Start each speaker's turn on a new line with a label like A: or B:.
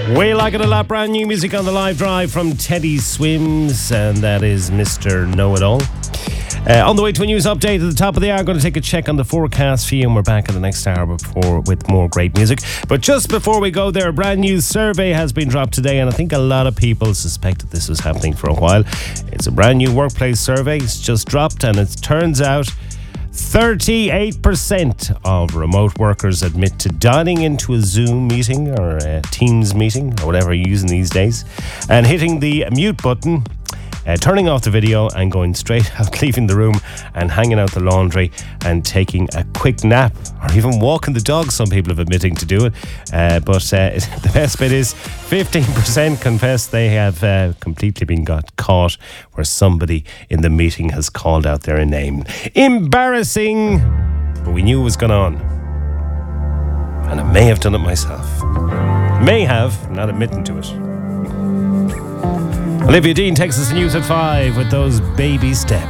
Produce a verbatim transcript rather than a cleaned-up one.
A: We like it a lot. Brand new music on the live drive from Teddy Swims, and that is Mister Know-It-All. Uh, on the way to a news update at the top of the hour, going to take a check on the forecast for you, and we're back in the next hour before with more great music. But just before we go there, a brand new survey has been dropped today, and I think a lot of people suspected this was happening for a while. It's a brand new workplace survey. It's just dropped, and it turns out thirty-eight percent of remote workers admit to dialing into a Zoom meeting or a Teams meeting or whatever you're using these days and hitting the mute button, uh, turning off the video and going straight out, leaving the room and hanging out the laundry and taking a quick nap or even walking the dog. Some people have admitting to do it. Uh, but uh, the best bit is fifteen percent confess they have uh, completely been got caught where somebody in the meeting has called out their name. Embarrassing, but we knew it was going on. And I may have done it myself. May have, not admitting to it. Olivia Dean takes us the news at five with those baby steps.